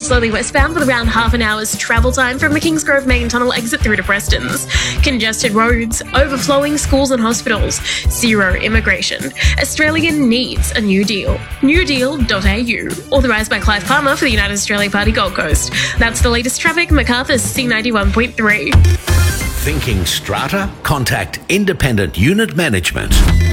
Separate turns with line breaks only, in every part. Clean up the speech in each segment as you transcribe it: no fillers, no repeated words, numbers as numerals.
slowly westbound with around half an hour's travel time from the Kingsgrove main tunnel exit through to Preston's. Congested roads, overflowing schools and hospitals, zero immigration. Australia needs a New Deal. newdeal.au. Authorised by Clive Palmer for the United Australia Party Gold Coast. That's the latest traffic. MacArthur's C91.3.
Thinking strata? Contact Independent Unit Management.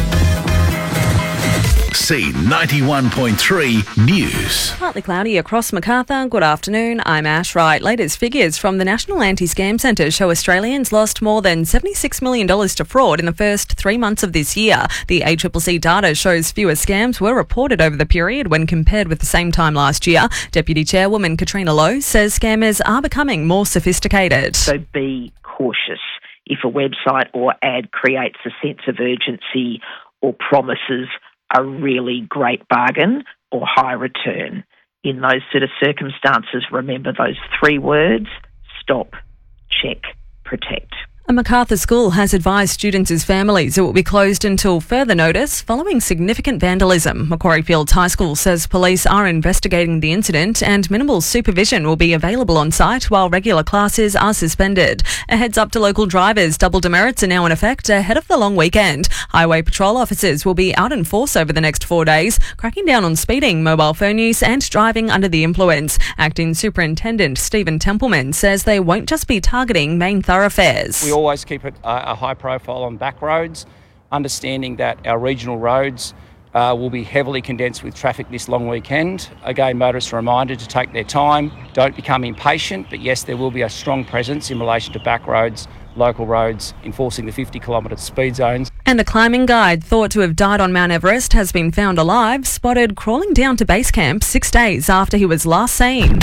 C91.3 News.
Partly cloudy across Macarthur. Good afternoon, I'm Ash Wright. Latest figures from the National Anti-Scam Centre show Australians lost more than $76 million to fraud in the first 3 months of this year. The ACCC data shows fewer scams were reported over the period when compared with the same time last year. Deputy Chairwoman Katrina Lowe says scammers are becoming more sophisticated.
So be cautious. If a website or ad creates a sense of urgency or promises a really great bargain or high return. In those sort of circumstances, remember those 3 words: stop, check, protect.
A Macarthur school has advised students as families it will be closed until further notice following significant vandalism. Macquarie Fields High School says police are investigating the incident and minimal supervision will be available on site while regular classes are suspended. A heads up to local drivers, double demerits are now in effect ahead of the long weekend. Highway patrol officers will be out in force over the next 4 days, cracking down on speeding, mobile phone use and driving under the influence. Acting Superintendent Stephen Templeman says they won't just be targeting main thoroughfares.
We always keep it a high profile on back roads, understanding that our regional roads will be heavily condensed with traffic this long weekend. Again, motorists are reminded to take their time, don't become impatient, but yes, there will be a strong presence in relation to back roads, local roads, enforcing the 50-kilometre speed zones.
And a climbing guide thought to have died on Mount Everest has been found alive, spotted crawling down to base camp 6 days after he was last seen.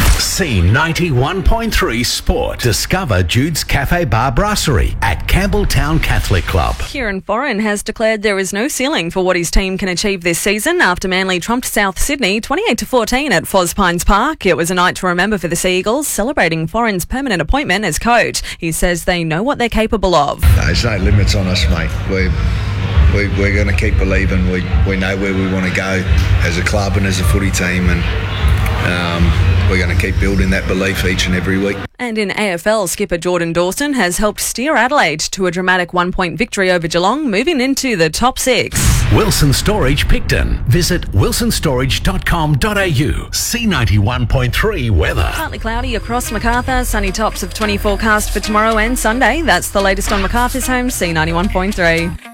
C91.3 Sport. Discover Jude's Cafe Bar Brasserie at Campbelltown Catholic Club.
Kieran Foran has declared there is no ceiling for what his team can achieve this season after Manly trumped South Sydney 28-14 at Foz Pines Park. It was a night to remember for the Sea Eagles, celebrating Foran's permanent appointment as coach. He says they know what they're capable of.
There's no limits on us, mate. We're going to keep believing. We know where we want to go as a club and as a footy team, and we're going to keep building that belief each and every week.
And in AFL, skipper Jordan Dawson has helped steer Adelaide to a dramatic 1-point victory over Geelong, moving into the top 6.
Wilson Storage Picton. Visit wilsonstorage.com.au. C91.3 weather.
Partly cloudy across Macarthur, sunny tops of 20 forecast for tomorrow and Sunday. That's the latest on Macarthur's home, C91.3.